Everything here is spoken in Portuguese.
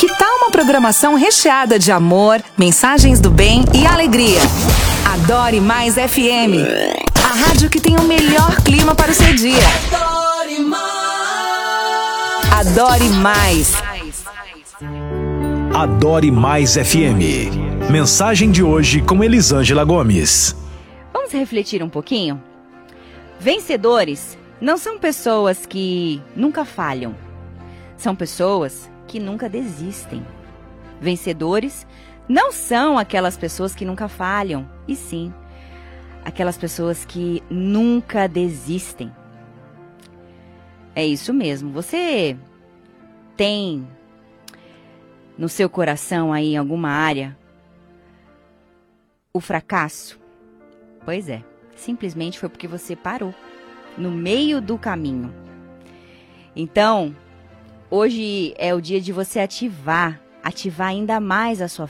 Que tal uma programação recheada de amor, mensagens do bem e alegria? Adore Mais FM, a rádio que tem o melhor clima para o seu dia. Adore Mais. Adore Mais. Adore Mais FM. Mensagem de hoje com Elisângela Gomes. Vamos refletir um pouquinho? Vencedores não são pessoas que nunca falham. São pessoas que nunca desistem. Vencedores não são aquelas pessoas que nunca falham, e sim aquelas pessoas que nunca desistem. É isso mesmo. Você tem no seu coração aí, em alguma área, o fracasso? Pois é, simplesmente foi porque você parou no meio do caminho. Então, hoje é o dia de você ativar ainda mais a sua